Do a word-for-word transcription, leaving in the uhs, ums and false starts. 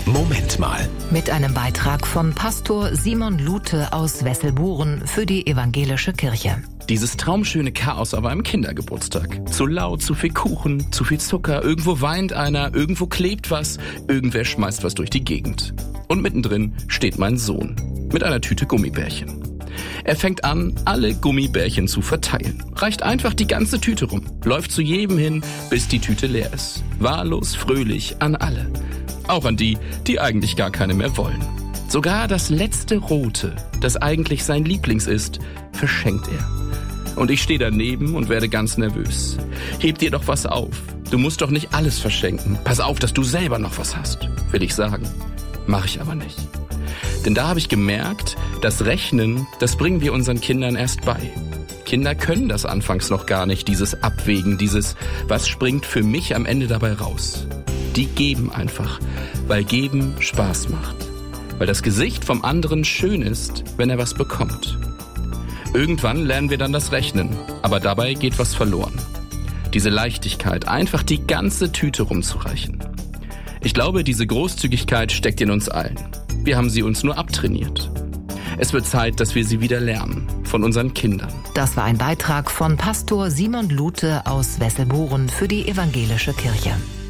Moment mal. Mit einem Beitrag von Pastor Simon Lute aus Wesselburen für die Evangelische Kirche. Dieses traumschöne Chaos auf einem Kindergeburtstag. Zu laut, zu viel Kuchen, zu viel Zucker, irgendwo weint einer, irgendwo klebt was, irgendwer schmeißt was durch die Gegend. Und mittendrin steht mein Sohn mit einer Tüte Gummibärchen. Er fängt an, alle Gummibärchen zu verteilen. Reicht einfach die ganze Tüte rum. Läuft zu jedem hin, bis die Tüte leer ist. Wahllos, fröhlich an alle. Auch an die, die eigentlich gar keine mehr wollen. Sogar das letzte Rote, das eigentlich sein Lieblings ist, verschenkt er. Und ich stehe daneben und werde ganz nervös. Heb dir doch was auf. Du musst doch nicht alles verschenken. Pass auf, dass du selber noch was hast, will ich sagen. Mach ich aber nicht. Denn da habe ich gemerkt, das Rechnen, das bringen wir unseren Kindern erst bei. Kinder können das anfangs noch gar nicht, dieses Abwägen, dieses, was springt für mich am Ende dabei raus. Die geben einfach, weil geben Spaß macht. Weil das Gesicht vom anderen schön ist, wenn er was bekommt. Irgendwann lernen wir dann das Rechnen, aber dabei geht was verloren. Diese Leichtigkeit, einfach die ganze Tüte rumzureichen. Ich glaube, diese Großzügigkeit steckt in uns allen. Wir haben sie uns nur abtrainiert. Es wird Zeit, dass wir sie wieder lernen, von unseren Kindern. Das war ein Beitrag von Pastor Simon Lute aus Wesselburen für die Evangelische Kirche.